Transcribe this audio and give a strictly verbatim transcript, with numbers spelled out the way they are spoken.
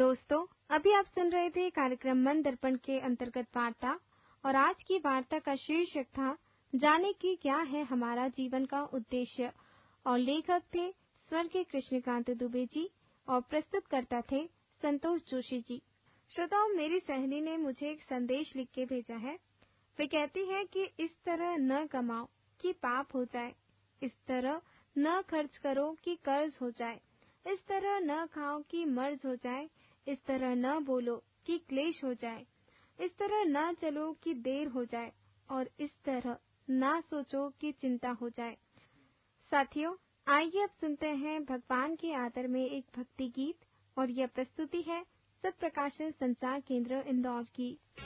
दोस्तों, अभी आप सुन रहे थे कार्यक्रम मन दर्पण के अंतर्गत वार्ता और आज की वार्ता का शीर्षक था जाने की क्या है हमारा जीवन का उद्देश्य और लेखक थे स्वर्गीय कृष्णकांत दुबे जी और प्रस्तुतकर्ता थे संतोष जोशी जी। श्रोताओं, मेरी सहेली ने मुझे एक संदेश लिख के भेजा है। वे कहती है कि इस तरह न कमाओ कि पाप हो जाए, इस तरह न खर्च करो कि कर्ज हो जाए, इस तरह न खाओ कि मर्ज हो जाए, इस तरह न बोलो कि क्लेश हो जाए, इस तरह न चलो कि देर हो जाए और इस तरह ना सोचो कि चिंता हो जाए। साथियों, आइए अब सुनते हैं भगवान के आदर में एक भक्ति गीत और यह प्रस्तुति है सत्प्रकाशन संचार केंद्र इंदौर की।